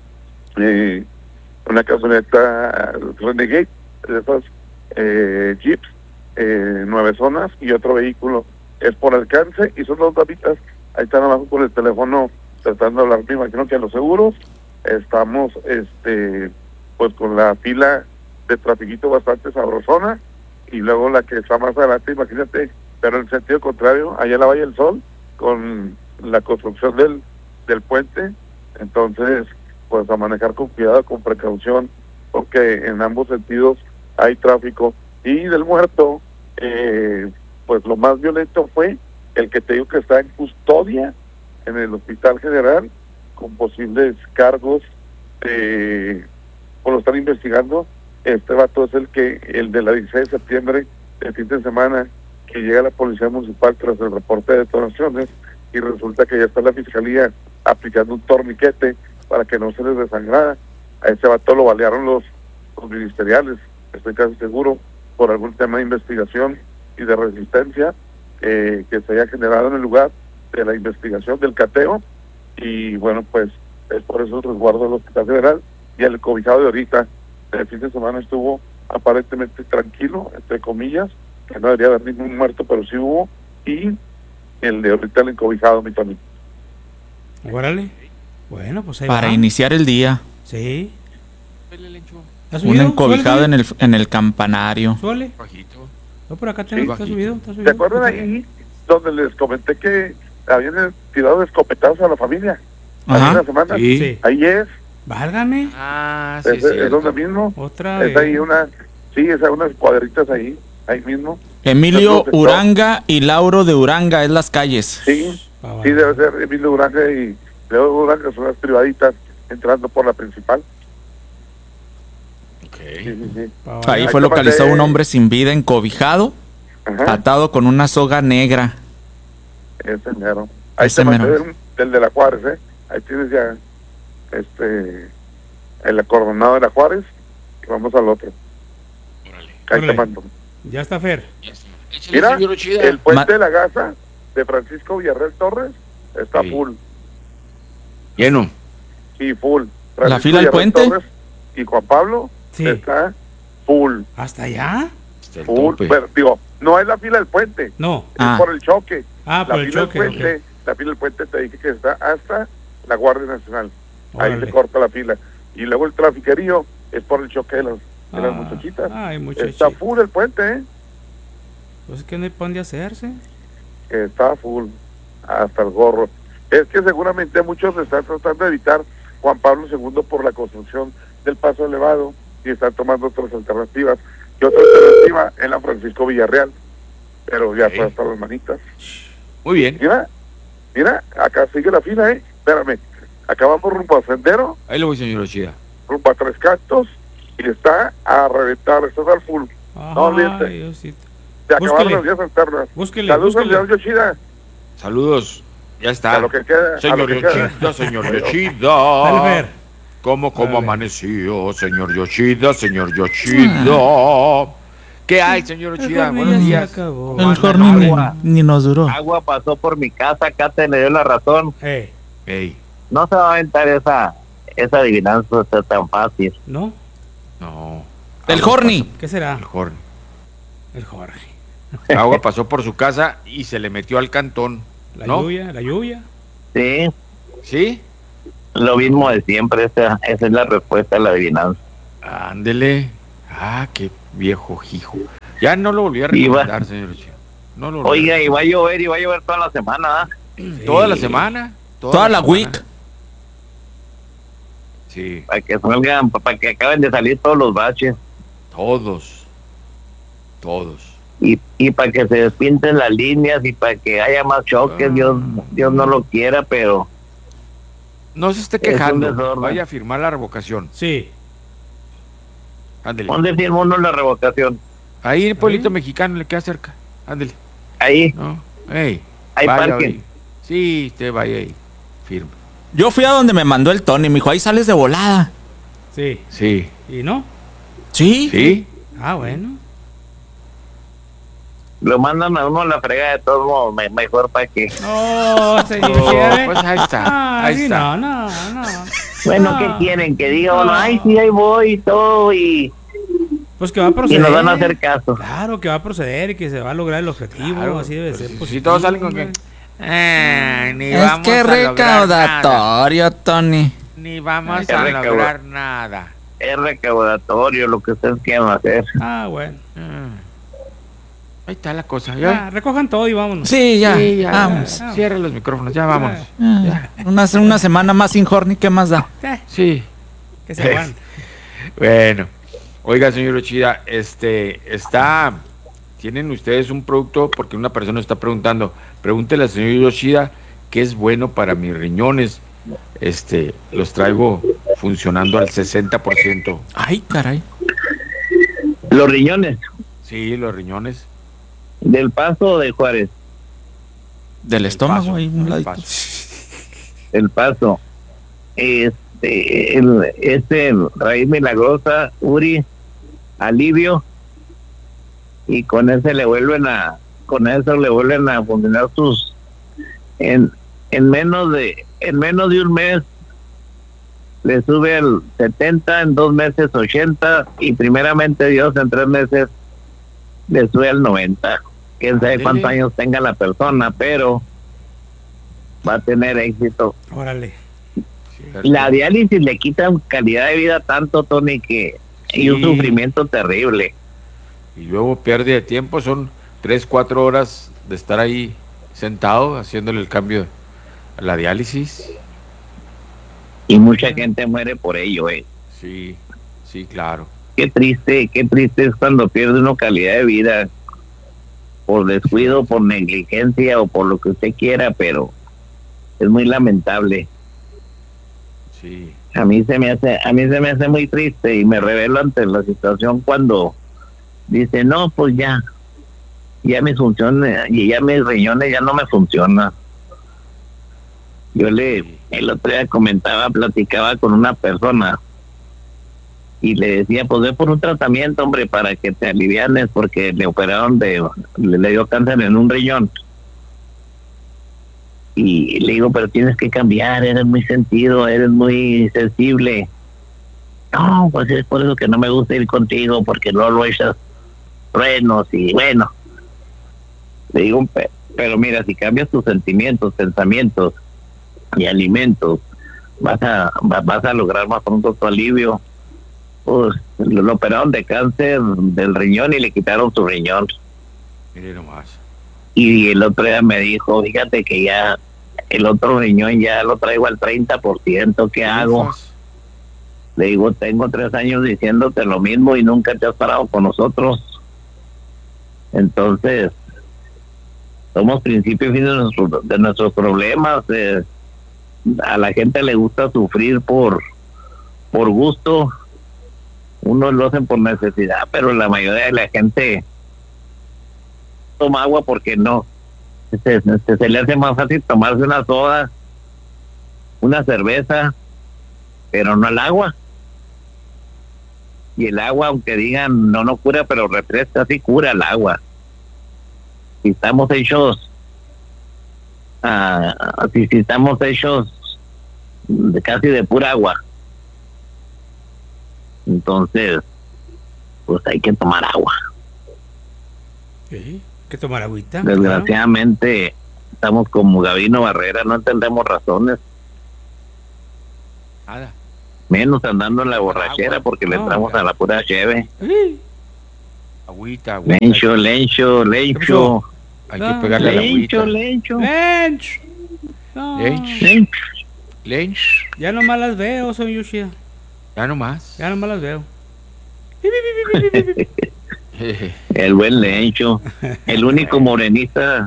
Renegade, de esas Jeeps, 9 zonas, y otro vehículo es por alcance, y son 2 damitas, ahí están abajo por el teléfono tratando de hablar. Me imagino que a los seguros estamos pues con la fila de trafiquito bastante sabrosona, y luego la que está más adelante, imagínate, pero en sentido contrario, allá en la Valle del Sol, con la construcción del puente. Entonces, pues a manejar con cuidado, con precaución, porque en ambos sentidos hay tráfico. Y del muerto, pues lo más violento fue el que te digo que está en custodia en el Hospital General, con posibles cargos, pues lo están investigando. Este vato es el de la 16 de septiembre, el fin de semana, que llega a la Policía Municipal tras el reporte de detonaciones, y resulta que ya está la Fiscalía aplicando un torniquete para que no se les desangrara. A ese vato lo balearon los ministeriales, estoy casi seguro, por algún tema de investigación y de resistencia que se haya generado en el lugar de la investigación del cateo. Y bueno, pues es por eso el resguardo del Hospital General. Y el cobijado de ahorita, el fin de semana estuvo aparentemente tranquilo, entre comillas, que no debería haber ningún muerto, pero sí hubo. Y el de ahorita, el encobijado, mi Tony. Órale. Bueno, pues ahí para va. Iniciar el día. Sí. Un encobijado en el campanario. Suele. No, por acá tengo, está subido. ¿Se acuerdan ahí donde les comenté que habían tirado escopetazos a la familia? Ajá. Hace una semana. Sí. Ahí es. Válgame. Sí, es donde mismo. Otra es ahí unas cuadritas ahí mismo. Emilio Uranga y Lauro de Uranga es las calles. Sí, debe ser Emilio Uranga y Lauro de Uranga, son las privaditas entrando por la principal. Sí. Ahí fue localizado un hombre sin vida encobijado, atado con una soga negra. Ese mero. Ahí te mandé el de la Juárez, ahí tienes ya el acordonado de la Juárez, y vamos al otro. Ahí te mando. Ya está, Fer. Mira, el puente de la Gaza de Francisco Villarreal Torres está full. Lleno. Sí, full. ¿La fila del puente? Torres y Juan Pablo está full. ¿Hasta allá? Full. Pero, digo, no es la fila del puente. No. Es por el choque. Por el choque. La fila del puente te dije que está hasta la Guardia Nacional. Ahí se corta la fila. Y luego el trafiquerío es por el choque de las muchachitas. Está full el puente, Pues que no hay pan de hacerse. Está full hasta el gorro. Es que seguramente muchos están tratando de evitar Juan Pablo II por la construcción del paso elevado y están tomando otras alternativas. Y otra alternativa es la Francisco Villarreal, pero ya está hasta las manitas. Muy bien. Mira, acá sigue la fila, Espérame, acá vamos rumbo a Sendero. Ahí lo voy, señor Ochida. Rumbo a Tres Cantos, y está a reventar, está al full. No olvides. Se acabaron las vías alternas. Saludos al señor Yoshida. Saludos. Ya está. A lo que queda. Señor Yoshida, señor Yoshida. ¿Cómo amaneció, señor Yoshida, señor Yoshida? ¿Qué hay, señor Yoshida? Buenos días. El Horny ni nos duró. Agua pasó por mi casa, Cate le dio la razón. Hey. No se va a aventar esa adivinanza tan fácil. ¿No? No. El Horny. ¿Qué será? El Horny. El Horny. Agua pasó por su casa y se le metió al cantón. La lluvia. Sí. ¿Sí? Lo mismo de siempre, esa es la respuesta a la adivinanza. Ándele. Qué viejo hijo. Ya no lo volví a recomendar, señor Lucio. No lo Oiga, y va a llover toda la semana, Sí. ¿Toda la semana? Toda la week. Sí. Para que salgan, para que acaben de salir todos los baches. Todos. Y para que se despinten las líneas y para que haya más choques, Dios no lo quiera, pero... No se esté quejando, vaya a firmar la revocación. Sí. Ándele. ¿Dónde firma uno la revocación? Ahí en el pueblito mexicano, le queda cerca. Ándele. Ahí. ¿No? Ey, hay parque. Ahí. Sí, usted vaya ahí. Firma. Yo fui a donde me mandó el Tony, me dijo, ahí sales de volada. Sí. Sí. ¿Y no? Sí. Sí. Bueno. Lo mandan a uno a la fregada de todos modos, mejor para que... No, señor. Pues ahí está. Ahí está. No. Bueno, ¿qué quieren? Que diga uno, ay, sí, ahí voy y todo y... Pues que va a proceder. Y nos van a hacer caso. Claro, que va a proceder y que se va a lograr el objetivo. Claro, así debe ser. Si todos salen con que... ni es vamos que a recaudatorio, Tony. Ni vamos a lograr nada. Es recaudatorio lo que ustedes quieran hacer. Bueno. Ahí está la cosa. ¿Ya? Recojan todo y vámonos. Sí, ya. Vamos. Cierra los micrófonos, ya vámonos. Una semana más sin Horny, ¿qué más da? Sí. Que se aguante. Bueno. Oiga, señor Yoshida, tienen ustedes un producto, porque una persona está preguntando, pregúntele al señor Yoshida qué es bueno para mis riñones. Los traigo funcionando al 60%. Ay, caray. ¿Los riñones? Sí, los riñones. ¿Del Paso o de Juárez? Del estómago, ahí un ladito. El Paso. Raíz milagrosa, Uri, alivio, y con eso le vuelven a funcionar sus en menos de un mes le sube el 70, en 2 meses 80 y primeramente Dios en 3 meses le sube al 90. Quién sabe cuántos años tenga la persona, pero va a tener éxito. Órale. La diálisis le quita calidad de vida tanto, Tony, que y un sufrimiento terrible. Y luego pierde de tiempo, son 3-4 horas de estar ahí sentado haciéndole el cambio a la diálisis. Y mucha gente muere por ello, Sí, claro. Qué triste es cuando pierde uno calidad de vida por descuido, por negligencia o por lo que usted quiera, pero es muy lamentable. Sí. A mí se me hace muy triste y me revelo ante la situación cuando dice, no, pues ya mis funciones y ya mis riñones ya no me funcionan. Yo el otro día platicaba con una persona y le decía, pues ve por un tratamiento, hombre, para que te alivianes, porque le operaron le dio cáncer en un riñón. Y le digo, pero tienes que cambiar, eres muy sentido, eres muy sensible. No, pues es por eso que no me gusta ir contigo, porque no lo echas frenos y bueno. Le digo, pero mira, si cambias tus sentimientos, pensamientos y alimentos, vas a lograr más pronto tu alivio. Pues lo operaron de cáncer del riñón y le quitaron su riñón. Mire nomás. Y el otro día me dijo, fíjate que ya el otro riñón ya lo traigo al 30%, ¿qué hago? Le digo, tengo 3 años diciéndote lo mismo y nunca te has parado con nosotros. Entonces, somos principio y fin de nuestros problemas. A la gente le gusta sufrir por gusto. Unos lo hacen por necesidad, pero la mayoría de la gente toma agua porque no. Se le hace más fácil tomarse una soda, una cerveza, pero no el agua. Y el agua, aunque digan no cura, pero refresca, sí cura el agua. Si estamos hechos casi de pura agua, entonces pues hay que tomar agua. Sí, hay que tomar agüita. Desgraciadamente estamos como Gabino Barrera, no entendemos razones. Nada. Menos andando en la borrachera porque le entramos a la pura cheve. Agüita. Lencho. Hay que pegarle a la agüita. Lencho. Ya nomás las veo, soy Yoshida. Ya nomás las veo. El buen Lencho. El único morenista.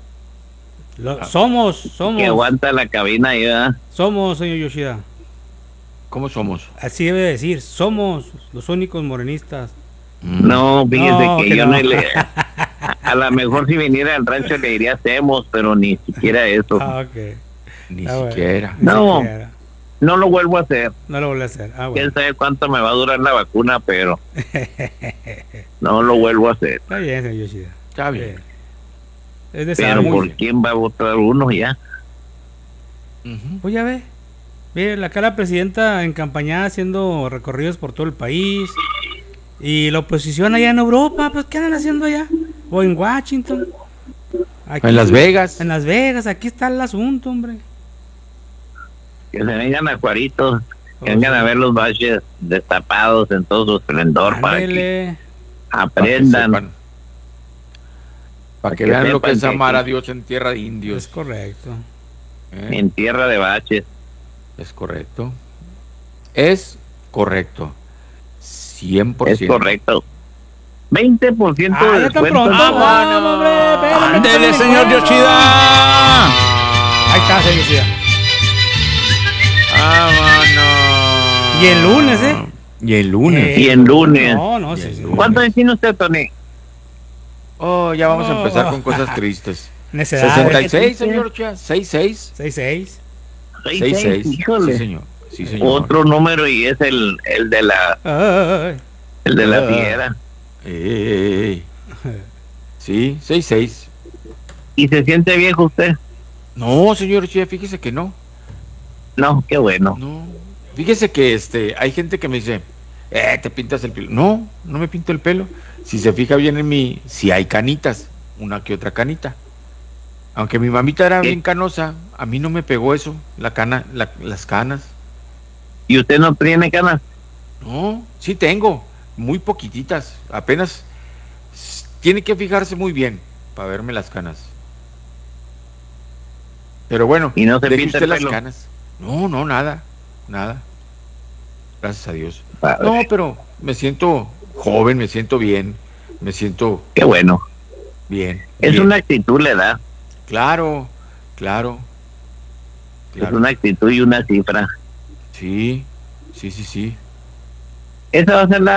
Somos. Que aguanta la cabina ahí, ¿verdad? Somos, señor Yoshida. ¿Cómo somos? Así debe decir, somos los únicos morenistas. No, fíjese que yo no le... A lo mejor si viniera al rancho le diría hacemos, pero ni siquiera eso. Okay. Ni siquiera. No, no lo vuelvo a hacer. No lo vuelvo a hacer. Quién sabe cuánto me va a durar la vacuna, pero no lo vuelvo a hacer. Está bien, señor Yoshida. Está bien. Pero ¿por quién va a votar uno ya? Pues ya ve. Mire, acá la presidenta en campaña haciendo recorridos por todo el país. Y la oposición allá en Europa, pues ¿qué andan haciendo allá? O en Washington. Aquí, en Las Vegas. En Las Vegas, aquí está el asunto, hombre. Que se vengan a Juaritos, que vengan a ver los valles destapados en todo su esplendor para que aprendan. Para que vean lo que es amar a Dios en tierra de indios. Es correcto. En tierra de baches. Es correcto. Es correcto. 100%. Es correcto. 20% de descuento. ¡Ándele, señor Yoshida! Ahí está, señor Yoshida. ¡Vámonos! Y el lunes, Y el lunes. No, sí. ¿Cuánto tiene usted, Tony? Oh, ya vamos a empezar con cosas tristes. Necedades. 66, señor Yoshida. 66. 66. Híjole. Sí, señor. Otro número y es el de la el de la fiera. Sí, 66. ¿Y se siente viejo usted? No, señor, fíjese que no. No, qué bueno. No. Fíjese que hay gente que me dice, te pintas el pelo. No me pinto el pelo. Si se fija bien en mí, si hay canitas, una que otra canita. Aunque mi mamita era bien canosa, a mí no me pegó eso, las canas. ¿Y usted no tiene canas? No, sí tengo, muy poquititas, apenas. Tiene que fijarse muy bien para verme las canas. Pero bueno, ¿y no se deje pinta usted el las pelo? canas? No, nada. Gracias a Dios. No, pero me siento joven, me siento bien, me siento... Qué bueno. Bien. Es una actitud, la edad. Claro. Es una actitud y una cifra. Sí. Esa va a ser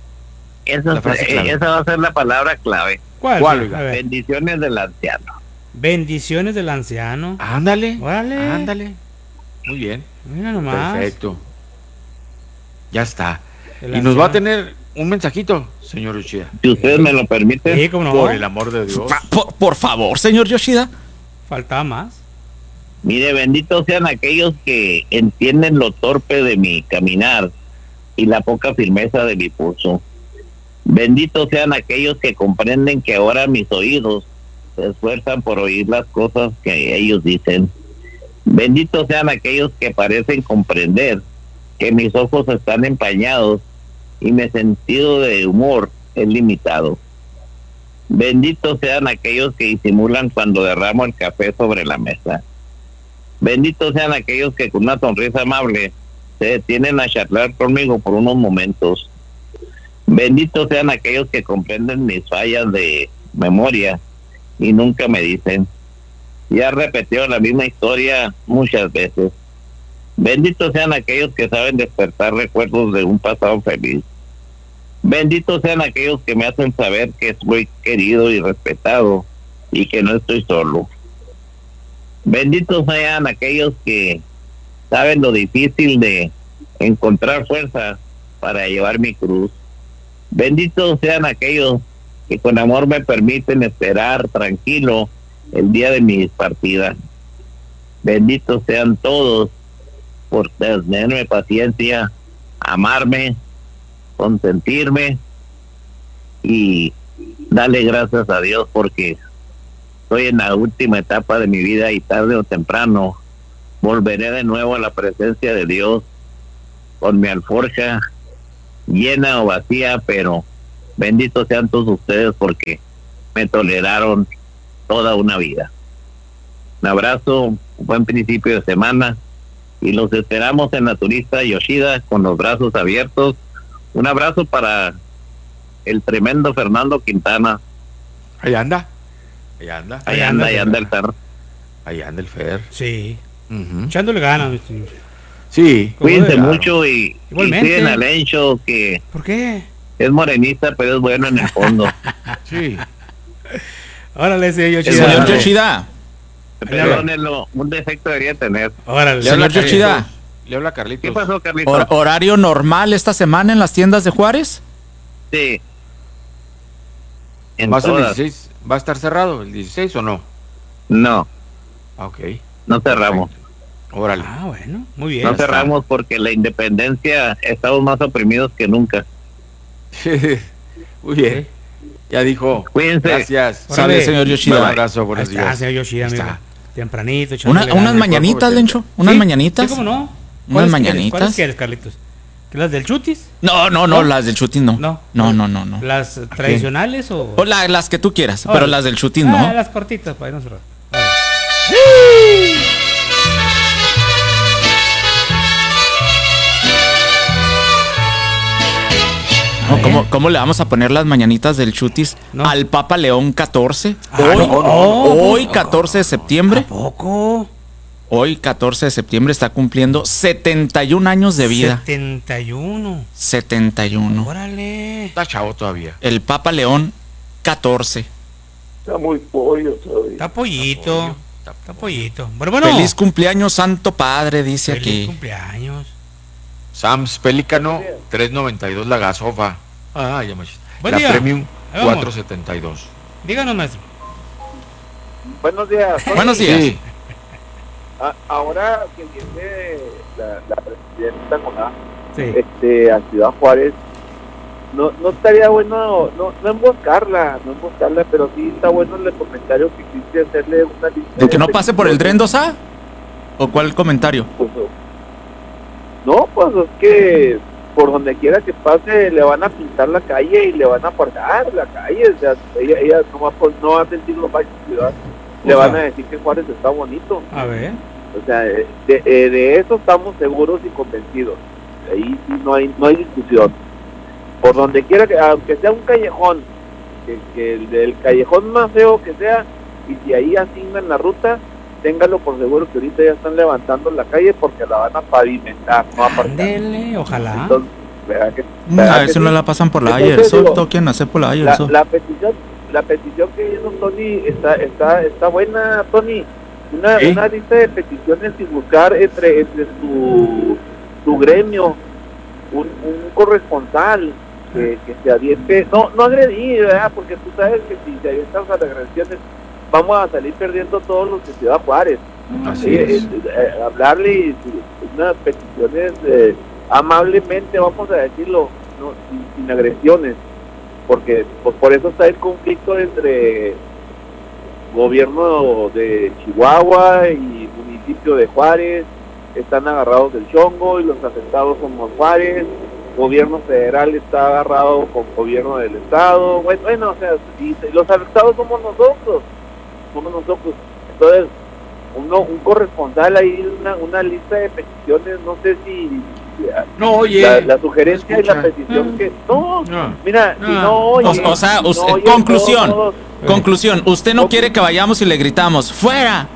esa va a ser la palabra clave. ¿Cuál? Bendiciones del anciano. Bendiciones del anciano. Ándale. Muy bien. Mira nomás. Perfecto. Ya está. Y nos va a tener un mensajito, señor Yoshida. Si ustedes me lo permiten. Sí, ¿cómo no? Por el amor de Dios. Por favor, señor Yoshida. Faltaba más. Mire, benditos sean aquellos que entienden lo torpe de mi caminar y la poca firmeza de mi pulso. Benditos sean aquellos que comprenden que ahora mis oídos se esfuerzan por oír las cosas que ellos dicen. Benditos sean aquellos que parecen comprender que mis ojos están empañados y mi sentido de humor es limitado. Benditos sean aquellos que disimulan cuando derramo el café sobre la mesa. Benditos sean aquellos que con una sonrisa amable se detienen a charlar conmigo por unos momentos. Benditos sean aquellos que comprenden mis fallas de memoria y nunca me dicen. Ya he repetido la misma historia muchas veces. Benditos sean aquellos que saben despertar recuerdos de un pasado feliz. Benditos sean aquellos que me hacen saber que soy querido y respetado y que no estoy solo. Benditos sean aquellos que saben lo difícil de encontrar fuerza para llevar mi cruz. Benditos sean aquellos que con amor me permiten esperar tranquilo el día de mi partida. Benditos sean todos por tenerme paciencia, amarme, consentirme y darle gracias a Dios porque estoy en la última etapa de mi vida y tarde o temprano volveré de nuevo a la presencia de Dios con mi alforja llena o vacía, pero benditos sean todos ustedes porque me toleraron toda una vida. Un abrazo, buen principio de semana y los esperamos en la turista Yoshida con los brazos abiertos. Un abrazo para el tremendo Fernando Quintana. Ahí anda el Fer. Ahí anda el Fer. Sí. Echándole ganas. Sí. Cuídense mucho y siguen a Lencho, que ¿por qué? Es morenista, pero es bueno en el fondo. Sí. Órale, señor Yoshida. Perdónenlo, un defecto debería tener. Órale, señor Yoshida. Le habla Carlitos. ¿Qué pasó, Carlitos? ¿Horario normal esta semana en las tiendas de Juárez? Sí. ¿Va a estar cerrado el 16 o no? No. Ok. No cerramos. Órale. Ah, bueno, muy bien. No cerramos porque la independencia estamos más oprimidos que nunca. Muy bien. Ya dijo. Cuídense. Gracias. Sale, señor Yoshida. Un abrazo, buenos días. Señor Yoshida, amigo. Tempranito. Unas mañanitas, Lencho. Unas mañanitas. Sí, ¿cómo no? Unas mañanitas. ¿Cuáles quieres, Carlitos? ¿Las del Chutis? No, las del Chutis no. No. ¿Las tradicionales o...? O las que tú quieras, pero las del Chutis no. Las cortitas, para irnos cerrar. ¿Cómo le vamos a poner las mañanitas del Chutis al Papa León 14? Hoy 14 de septiembre. ¿A poco? Hoy 14 de septiembre está cumpliendo 71 años de vida. 71. Órale. Está chavo todavía. El Papa León 14. Está muy pollo todavía. Está pollito. Bueno. Feliz cumpleaños, Santo Padre, dice aquí. Feliz cumpleaños. Sams Pelícano, 3.92 la gasofa. Ya me... Buen la día. Premium, 4.72. Díganos, maestro. Buenos días. Buenos días. Sí. Ahora que viene la presidenta Moná a Ciudad Juárez, no estaría bueno, no emboscarla, pero sí está bueno el comentario que quise hacerle una lista. ¿De que no pase por el Tren 2A? ¿O cuál comentario? Pues es que por donde quiera que pase le van a pintar la calle y le van a apartar la calle. O sea, ella no va a sentir los baños de ciudad. Le van a decir que Juárez está bonito. A ver. O sea, de eso estamos seguros y convencidos. Ahí sí no hay discusión. Por donde quiera que, aunque sea un callejón, que el callejón más feo que sea, y si ahí asignan la ruta, téngalo por seguro que ahorita ya están levantando la calle porque la van a pavimentar, no a apartar. Ojalá. Entonces, a ver si no la pasan por la Ayerso, toquen hacer por la Ayerso. La petición que hizo Tony está buena, Tony. Una lista de peticiones y buscar entre tu gremio un corresponsal que se aviente, no agredir, ¿verdad? Porque tú sabes que si se avientan a las agresiones vamos a salir perdiendo todos los de Ciudad Juárez. Así es. Hablarle unas peticiones amablemente, vamos a decirlo, no, sin agresiones, porque pues, por eso está el conflicto entre gobierno de Chihuahua y municipio de Juárez. Están agarrados del chongo y los afectados somos Juárez. Gobierno federal está agarrado con gobierno del estado. Bueno, o sea, y los afectados somos nosotros. Entonces, un corresponsal ahí, una lista de peticiones, no sé si la sugerencia y la petición que mira, si no oye, o sea, conclusión, usted no quiere que vayamos y le gritamos fuera.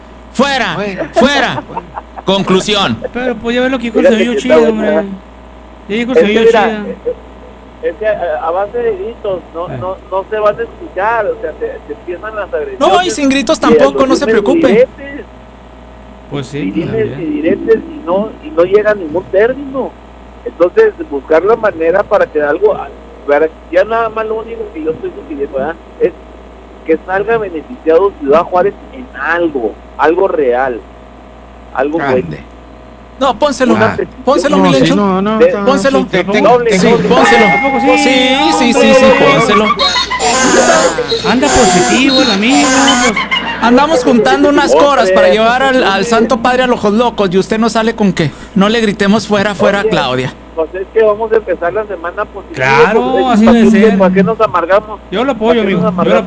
Conclusión. Pero pues ya ver lo que dijo el señor Yoshida, hombre. Ya dijo el señor Yoshida. Es que a base de gritos no se van a escuchar, o sea, te empiezan las agresiones. No, y sin gritos tampoco, no se preocupe. Pues sí. Y diretes y no llega a ningún término. Entonces, buscar la manera para que algo, ya nada más lo único que yo estoy sugiriendo, ¿verdad? Es que salga beneficiado Ciudad Juárez en algo real, algo bueno. No, pónselo, mi Lencho. Pónselo. Sí, pónselo. Anda positivo el amigo. Andamos juntando unas coras para llevar al Santo Padre a los ojos locos y usted no sale con que no le gritemos fuera a Claudia. Pues es que vamos a empezar la semana positiva. Claro, así debe ser. ¿Para qué nos amargamos? Yo lo apoyo, amigo.